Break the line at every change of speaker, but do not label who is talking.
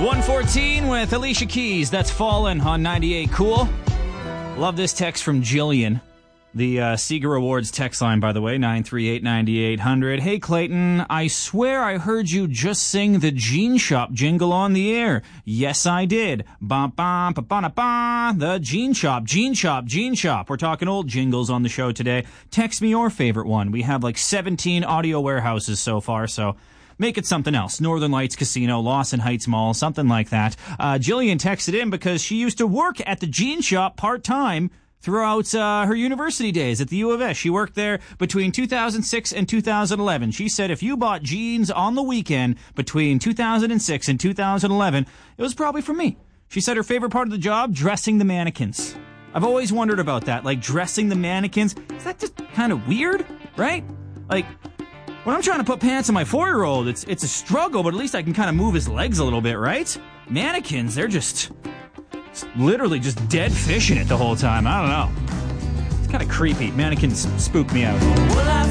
114 with Alicia Keys. That's Fallen on 98 Cool. Love this text from Jillian. The Seeger Awards text line, by the way, 938-9800. Hey, Clayton, I swear I heard you just sing the Jean Shop jingle on the air. Yes, I did. Ba-ba-ba-ba-ba-ba. The Jean Shop, Jean Shop, Jean Shop. We're talking old jingles on the show today. Text me your favorite one. We have like 17 audio warehouses so far, so make it something else. Northern Lights Casino, Lawson Heights Mall, something like that. Jillian texted in because she used to work at the Jean Shop part-time throughout her university days at the U of S. She worked there between 2006 and 2011. She said if you bought jeans on the weekend between 2006 and 2011, it was probably for me. She said her favorite part of the job, dressing the mannequins. I've always wondered about that, like dressing the mannequins. Is that just kind of weird, right? Like, when I'm trying to put pants on my 4-year-old, it's a struggle, but at least I can kind of move his legs a little bit, right? Mannequins, they're just literally just dead fish in it the whole time. I don't know. It's kind of creepy. Mannequins spook me out. Well,